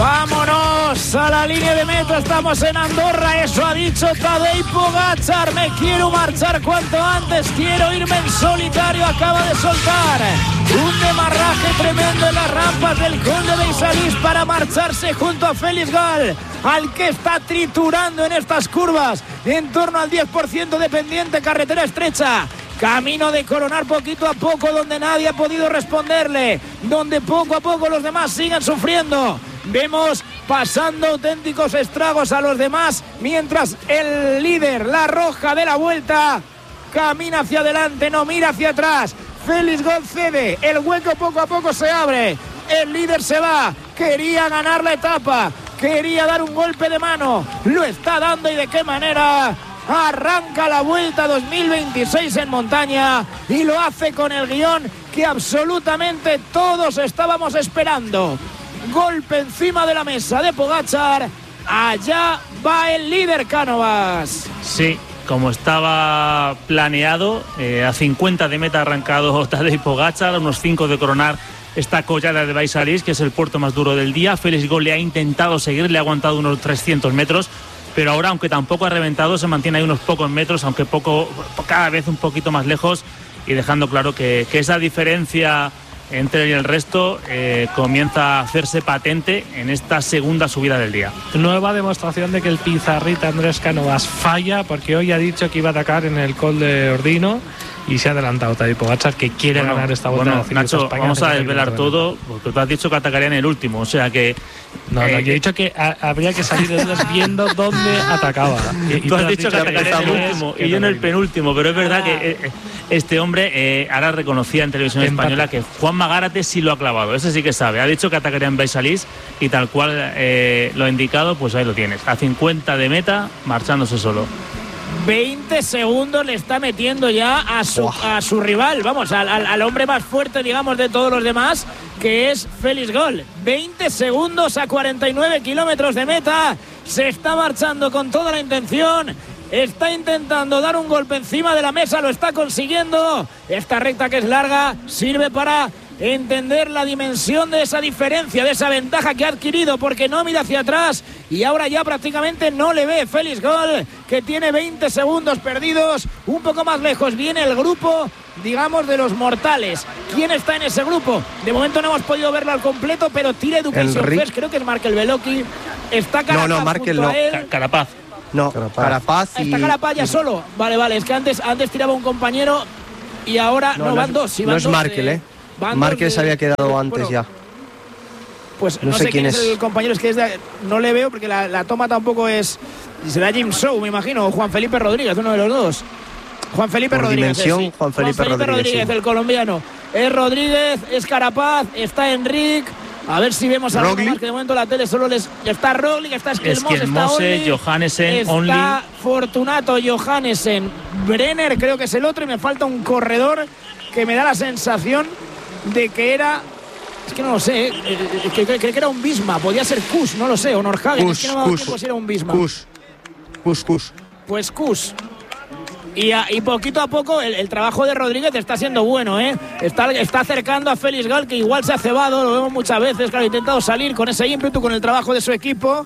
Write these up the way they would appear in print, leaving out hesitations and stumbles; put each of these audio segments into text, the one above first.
Vámonos a la línea de meta, estamos en Andorra, eso ha dicho Tadej Pogačar, me quiero marchar cuanto antes, quiero irme en solitario, acaba de soltar un demarraje tremendo en las rampas del Col de Beisalís para marcharse junto a Félix Gall, al que está triturando en estas curvas, en torno al 10% de pendiente, carretera estrecha. Camino de coronar poquito a poco, donde nadie ha podido responderle, donde poco a poco los demás siguen sufriendo. Vemos pasando auténticos estragos a los demás, mientras el líder, la roja de la vuelta, camina hacia adelante, no mira hacia atrás. Félix Gall cede, el hueco poco a poco se abre, el líder se va, quería ganar la etapa, quería dar un golpe de mano, lo está dando y de qué manera. Arranca la Vuelta 2026 en montaña y lo hace con el guión que absolutamente todos estábamos esperando. Golpe encima de la mesa de Pogačar. Allá va el líder, Cánovas. Sí, como estaba planeado, a 50 de meta ha arrancado Tadej Pogačar, a unos 5 de coronar esta collada de Beisalís, que es el puerto más duro del día. Félix Gall le ha intentado seguir, le ha aguantado unos 300 metros. Pero ahora, aunque tampoco ha reventado, se mantiene ahí unos pocos metros, aunque poco, cada vez un poquito más lejos, y dejando claro que esa diferencia entre él y el resto comienza a hacerse patente en esta segunda subida del día. Nueva demostración de que el pizarrita Andrés Cánovas falla, porque hoy ha dicho que iba a atacar en el Col de Ordino y se ha adelantado Tadej Pogačar, que quiere ganar esta Vuelta a Nacho, vamos a desvelar todo, porque tú has dicho que atacaría en el último, o sea que... No, yo he dicho que habría que salir de dudas viendo dónde atacaba. Y tú has dicho que atacaría en el último y yo en el penúltimo, pero es verdad que este hombre ahora reconocía en televisión española que Juan Magárate sí lo ha clavado, ese sí que sabe, ha dicho que atacaría en Beisalís y tal cual lo ha indicado, pues ahí lo tienes, a 50 de meta, marchándose solo. 20 segundos le está metiendo ya a su rival, vamos, al hombre más fuerte, digamos, de todos los demás, que es Félix Gall. 20 segundos a 49 kilómetros de meta, se está marchando con toda la intención, está intentando dar un golpe encima de la mesa, lo está consiguiendo. Esta recta que es larga sirve para entender la dimensión de esa diferencia, de esa ventaja que ha adquirido, porque no mira hacia atrás y ahora ya prácticamente no le ve Félix Gall, que tiene 20 segundos perdidos. Un poco más lejos viene el grupo, digamos, de los mortales. ¿Quién está en ese grupo? De momento no hemos podido verlo al completo, pero tira Education First, creo que es Markel Beloki. Está Carapaz junto a él. Carapaz. No, Carapaz y... Está Carapaz ya solo. Vale, es que antes tiraba un compañero y ahora no van dos. No es Markel, Markel se había quedado antes ya. Pues no sé quién es el compañero, es que no le veo porque la toma tampoco es... Será Jim Show, me imagino, o Juan Felipe Rodríguez, uno de los dos. Juan Felipe Rodríguez. Juan Felipe Rodríguez, el colombiano. Es Rodríguez, es Carapaz, está Enric. A ver si vemos a Roglic, que de momento la tele solo está Roglic, está Esquelmose, está Only, Johannesen, está Fortunato, Johannesen, Brenner creo que es el otro, y me falta un corredor que me da la sensación de que era... Es que no lo sé, creo que era un Visma, podía ser Kuss, no lo sé, o Norhagen, es que no me ha dado tiempo si era un Visma. Kuss. Pues Kuss. Y poquito a poco el trabajo de Rodríguez está siendo bueno, está acercando a Félix Gall, que igual se ha cebado, lo vemos muchas veces, claro, ha intentado salir con ese ímpetu, con el trabajo de su equipo,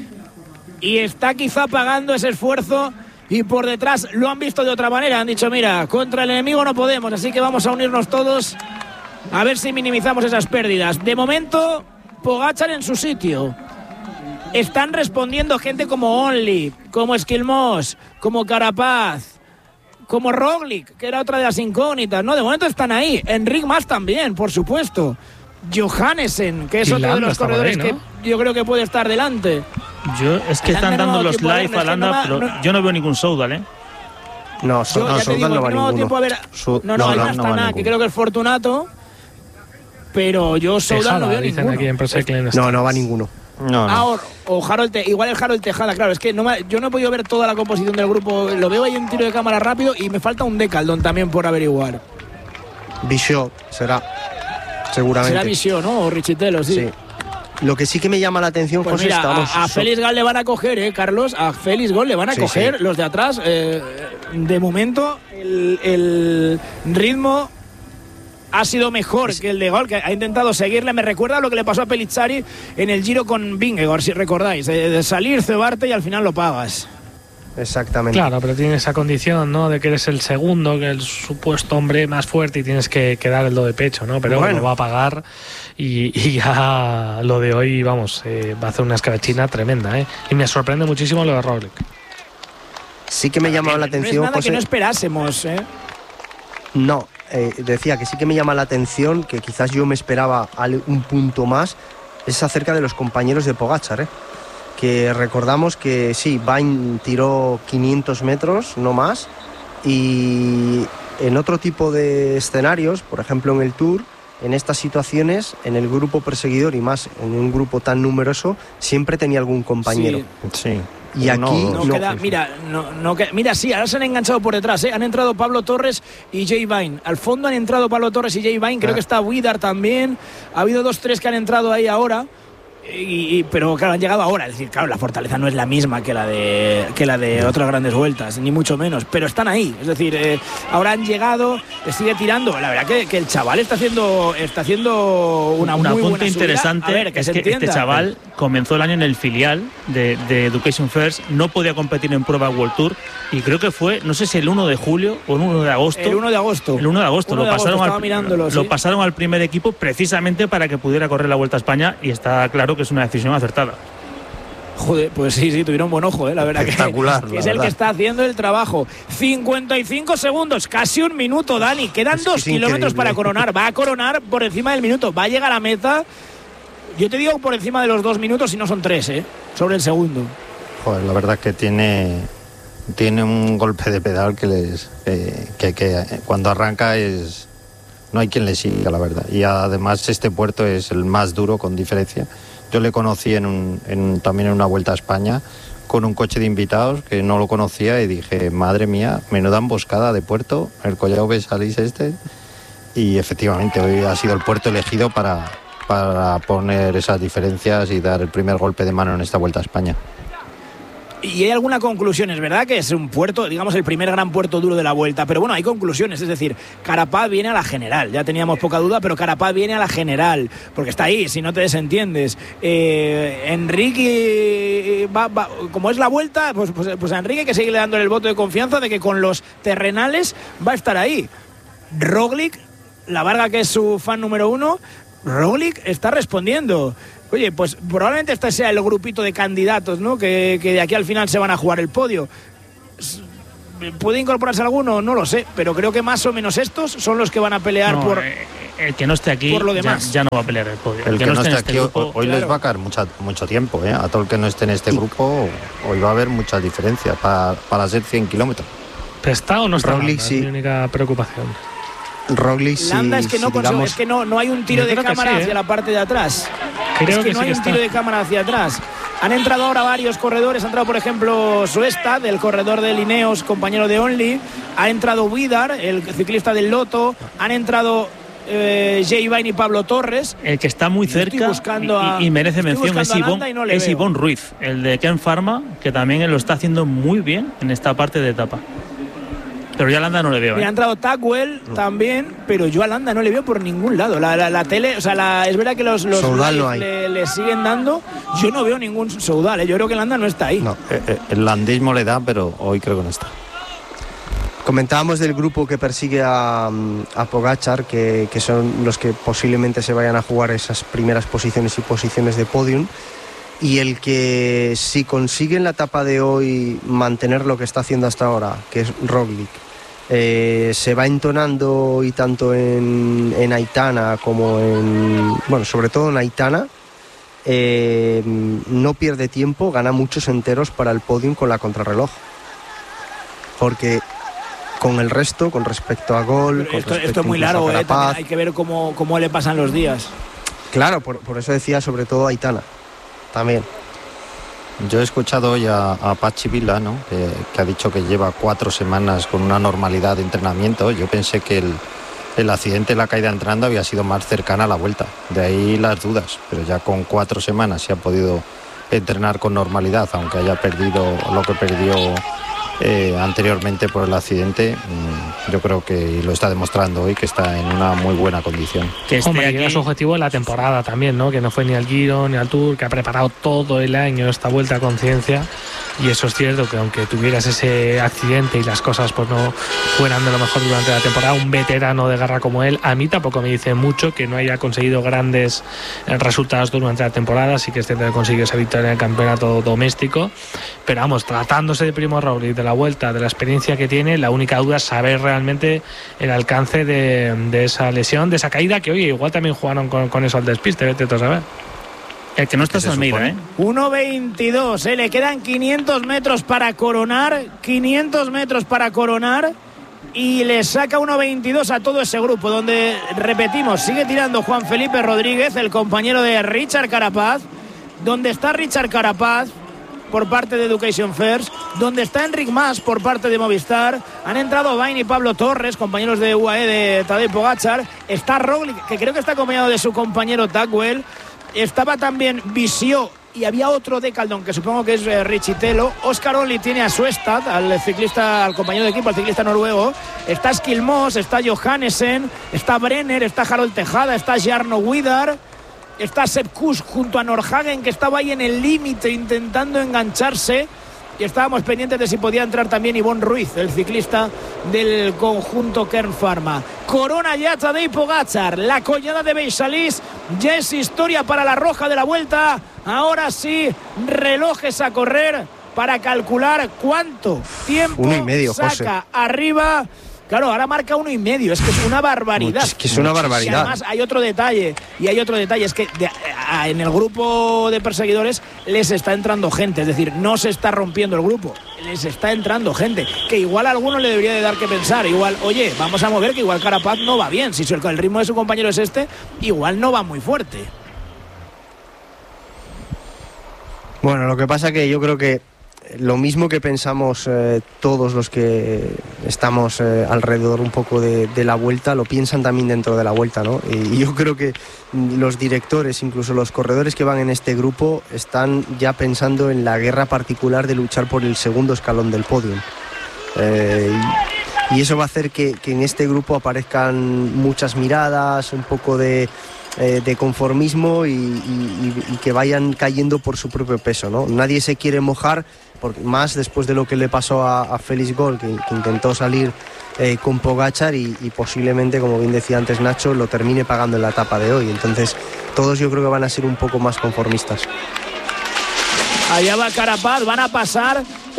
y está quizá pagando ese esfuerzo. Y por detrás lo han visto de otra manera, han dicho, mira, contra el enemigo no podemos, así que vamos a unirnos todos a ver si minimizamos esas pérdidas. De momento, Pogačar en su sitio. Están respondiendo gente como Only, como Esquelmose, como Carapaz, como Roglic, que era otra de las incógnitas, ¿no? De momento están ahí. Enric Mas también, por supuesto. Johannesen, que es otro de los corredores ahí, ¿no? Que yo creo que puede estar delante. Es que están dando los live a Landa, pero yo no veo ningún Soudal, No, Soudal no va ninguno. No hay Astana, que creo que es Fortunato. Pero yo Soudal no veo ninguno. Aquí en no va ninguno. No. O Harold, igual el Harold Tejada, claro, es que yo no he podido ver toda la composición del grupo, lo veo ahí en tiro de cámara rápido y me falta un Decaldón también por averiguar. Visión será, seguramente. Será Visión, ¿no? O Richitelo, sí. Lo que sí que me llama la atención, pues José, mira, a Félix Gall le van a coger, Carlos, a Félix Gall le van a coger los de atrás. De momento, el ritmo ha sido mejor que el de Gol, que ha intentado seguirle. Me recuerda lo que le pasó a Pellizzari en el Giro con Vingegaard, si recordáis, de salir, cebarte y al final lo pagas. Exactamente. Claro, pero tiene esa condición, ¿no? De que eres el segundo, que el supuesto hombre más fuerte y tienes que dar el do de pecho, ¿no? Pero bueno, lo va a pagar y ya lo de hoy, vamos, va a hacer una escabechina tremenda, ¿eh? Y me sorprende muchísimo lo de Roglic. Sí que me llama la atención, no es nada José, que no esperásemos, ¿eh? No, decía que sí que me llama la atención, que quizás yo me esperaba un punto más, es acerca de los compañeros de Pogačar, ¿eh? Que recordamos que sí, Vain tiró 500 metros, no más, y en otro tipo de escenarios, por ejemplo en el Tour, en estas situaciones, en el grupo perseguidor y más en un grupo tan numeroso, siempre tenía algún compañero. Sí. Y aquí mira, sí, ahora se han enganchado por detrás, ¿eh? Han entrado Pablo Torres y Jay Vine. Al fondo han entrado Pablo Torres y Jay Vine, creo que está Vidar también. Ha habido 2-3 que han entrado ahí ahora. Pero claro, han llegado ahora, es decir, claro, la fortaleza no es la misma que la de otras grandes vueltas, ni mucho menos, pero están ahí, es decir, ahora han llegado, sigue tirando. La verdad que el chaval está haciendo una muy buena punto interesante. A ver, que es que este chaval comenzó el año en el filial de Education First, no podía competir en prueba World Tour y creo que fue, no sé si el 1 de julio o el 1 de agosto. El 1 de agosto. El 1 de agosto. Lo pasaron al primer equipo precisamente para que pudiera correr la Vuelta a España y está claro que es una decisión acertada. Joder, pues sí, tuvieron buen ojo, la verdad. Espectacular, que es el que está haciendo el trabajo. 55 segundos, casi un minuto, Dani. Quedan 2 kilómetros para coronar. Va a coronar por encima del minuto. Va a llegar a meta. Yo te digo por encima de los 2 minutos y no son 3, sobre el segundo. Joder, la verdad que tiene un golpe de pedal que cuando arranca no hay quien le siga, la verdad. Y además este puerto es el más duro con diferencia. Yo le conocí también en una Vuelta a España con un coche de invitados que no lo conocía y dije, madre mía, menuda emboscada de puerto, el Collao Besalís y efectivamente hoy ha sido el puerto elegido para poner esas diferencias y dar el primer golpe de mano en esta Vuelta a España. Y hay alguna conclusión, es verdad que es un puerto, digamos el primer gran puerto duro de la Vuelta, pero bueno, hay conclusiones, es decir, Carapaz viene a la general, ya teníamos poca duda, pero Carapaz viene a la general, porque está ahí, si no te desentiendes. Enrique, como es la Vuelta, pues a Enrique que sigue dándole el voto de confianza de que con los terrenales va a estar ahí. Roglic, la Varga que es su fan número 1, Roglic está respondiendo. Oye, pues probablemente este sea el grupito de candidatos, ¿no? Que de aquí al final se van a jugar el podio. ¿Puede incorporarse alguno? No lo sé, pero creo que más o menos estos son los que van a pelear por el que no esté aquí por lo demás. Ya no va a pelear el podio. El que no esté aquí grupo, hoy les va a caer mucho tiempo, ¿eh? A todo el que no esté en este grupo hoy va a haber muchas diferencias para ser 100 kilómetros. ¿Está o no está? Roglic, Es mi única preocupación. Roglic, Landa es que no hay un tiro de cámara hacia la parte de atrás. Creo que no hay un tiro de cámara hacia atrás. Han entrado ahora varios corredores. Ha entrado, por ejemplo, Suesta, del corredor de Ineos, compañero de Only. Ha entrado Vidar, el ciclista del Lotto. Han entrado Jay Vine y Pablo Torres. El que está muy cerca y merece mención es Ivonne Ruiz, el de Ken Pharma, que también lo está haciendo muy bien en esta parte de etapa. Pero yo a Landa no le veo. Me ha entrado Tackwell también, pero yo a Landa no le veo por ningún lado. La tele, o sea, es verdad que los Soudal no hay. Le siguen dando. Yo no veo ningún Soudal, Yo creo que Landa no está ahí. No, el landismo le da, pero hoy creo que no está. Comentábamos del grupo que persigue a Pogačar, que son los que posiblemente se vayan a jugar esas primeras posiciones y posiciones de podium. Y el que, si consigue en la etapa de hoy mantener lo que está haciendo hasta ahora, que es Roglic, se va entonando y tanto en Aitana como sobre todo en Aitana, no pierde tiempo, gana muchos enteros para el podium con la contrarreloj. Porque con el resto, con respecto a Gol, esto es muy largo, también hay que ver cómo le pasan los días. Claro, por eso decía sobre todo Aitana. También. Yo he escuchado hoy a Pachi Vila, ¿no? que ha dicho que lleva 4 semanas con una normalidad de entrenamiento. Yo pensé que el accidente, la caída entrando había sido más cercana a la Vuelta. De ahí las dudas, pero ya con 4 semanas se ha podido entrenar con normalidad, aunque haya perdido lo que perdió anteriormente por el accidente. Yo creo que lo está demostrando hoy, que está en una muy buena condición. Que era su objetivo en la temporada también, ¿no? Que no fue ni al Giro ni al Tour, que ha preparado todo el año esta Vuelta a Conciencia. Y eso es cierto, que aunque tuvieras ese accidente y las cosas pues no fueran de lo mejor durante la temporada, un veterano de garra como él, a mí tampoco me dice mucho que no haya conseguido grandes resultados durante la temporada. Sí que es cierto que consiguió esa victoria en el campeonato doméstico, pero vamos, tratándose de Primo Roglic, de la Vuelta, de la experiencia que tiene, la única duda es saber realmente el alcance de esa lesión, de esa caída, que oye, igual también jugaron con eso al despiste, vete tú a saber. El que no está es Almeida, 1.22, le quedan 500 metros para coronar, y le saca 1.22 a todo ese grupo, donde, repetimos, sigue tirando Juan Felipe Rodríguez, el compañero de Richard Carapaz, donde está Richard Carapaz por parte de Education First, donde está Enric Mas por parte de Movistar, han entrado Vain y Pablo Torres, compañeros de UAE de Tadej Pogačar, está Roglic, que creo que está acompañado de su compañero Tackwell, estaba también Visio y había otro Decaldon que supongo que es Richie Telo. Oscar Only tiene a Suestad, al ciclista, al compañero de equipo, al ciclista noruego. Está Skilmos, está Johannesen, está Brenner, está Harold Tejada, está Jarno Widar, está Sepp Kuss junto a Nordhagen, que estaba ahí en el límite intentando engancharse. Y estábamos pendientes de si podía entrar también Ivonne Ruiz, el ciclista del conjunto Kern Pharma. Corona ya Tadej Pogačar, la collada de Beisalís ya es historia para la roja de la Vuelta. Ahora sí, relojes a correr para calcular cuánto tiempo 1,5, saca José. Arriba. Claro, ahora marca 1,5, es que es una barbaridad. Es que es una barbaridad. Y además hay otro detalle, es que en el grupo de perseguidores les está entrando gente, es decir, no se está rompiendo el grupo, les está entrando gente, que igual a alguno le debería de dar que pensar, igual, oye, vamos a mover que igual Carapaz no va bien, si el ritmo de su compañero es este, igual no va muy fuerte. Bueno, lo que pasa que yo creo que lo mismo que pensamos todos los que estamos alrededor un poco de la Vuelta, lo piensan también dentro de la Vuelta, ¿no? Y yo creo que los directores, incluso los corredores que van en este grupo, están ya pensando en la guerra particular de luchar por el segundo escalón del podio. Y eso va a hacer que en este grupo aparezcan muchas miradas, un poco de conformismo y que vayan cayendo por su propio peso, ¿no? Nadie se quiere mojar, porque más después de lo que le pasó a Félix Gol, que intentó salir con Pogačar y posiblemente, como bien decía antes Nacho, lo termine pagando en la etapa de hoy. Entonces todos yo creo que van a ser un poco más conformistas. Allá va Carapaz, van a pasar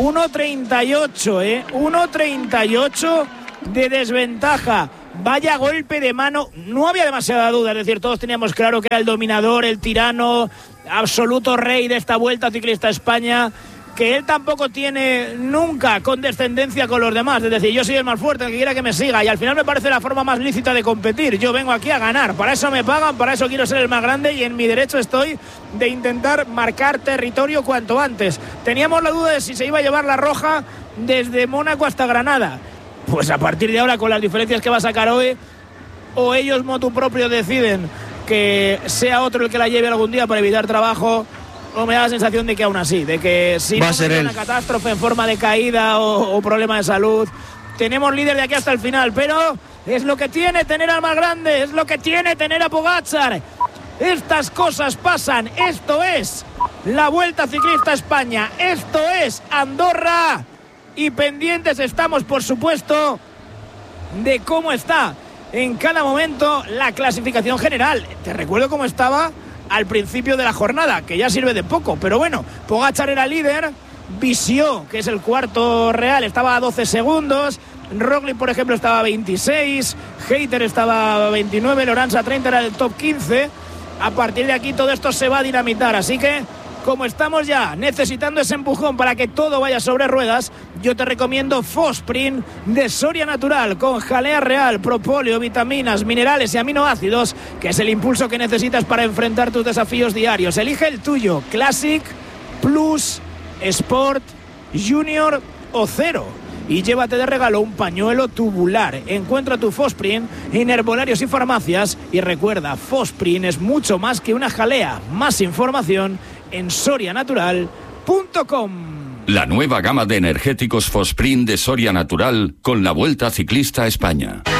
1.38, 1.38 de desventaja. Vaya golpe de mano, no había demasiada duda, es decir, todos teníamos claro que era el dominador, el tirano, absoluto rey de esta Vuelta Ciclista España, que él tampoco tiene nunca condescendencia con los demás, es decir, yo soy el más fuerte, el que quiera que me siga, y al final me parece la forma más lícita de competir. Yo vengo aquí a ganar, para eso me pagan, para eso quiero ser el más grande, y en mi derecho estoy de intentar marcar territorio cuanto antes. Teníamos la duda de si se iba a llevar la roja desde Mónaco hasta Granada. Pues a partir de ahora, con las diferencias que va a sacar hoy, o ellos motu propio deciden que sea otro el que la lleve algún día para evitar trabajo, o me da la sensación de que aún así, de que si va no a ser una catástrofe en forma de caída o problema de salud, tenemos líder de aquí hasta el final, pero es lo que tiene tener al más grande, es lo que tiene tener a Pogačar. Estas cosas pasan, esto es la Vuelta Ciclista España, esto es Andorra. Y pendientes estamos, por supuesto, de cómo está en cada momento la clasificación general. Te recuerdo cómo estaba al principio de la jornada, que ya sirve de poco, pero bueno, Pogačar era líder, Visio, que es el cuarto real, estaba a 12 segundos, Roglic, por ejemplo, estaba a 26, Hayter estaba a 29, Lorenza 30, era el top 15. A partir de aquí todo esto se va a dinamitar, así que como estamos ya necesitando ese empujón para que todo vaya sobre ruedas, yo te recomiendo Fosprin de Soria Natural, con jalea real, propóleo, vitaminas, minerales y aminoácidos, que es el impulso que necesitas para enfrentar tus desafíos diarios. Elige el tuyo, Classic, Plus, Sport, Junior o Cero. Y llévate de regalo un pañuelo tubular. Encuentra tu Fosprin en herbolarios y farmacias. Y recuerda, Fosprin es mucho más que una jalea. Más información en sorianatural.com. La nueva gama de energéticos Fosprint de Soria Natural con la Vuelta Ciclista a España.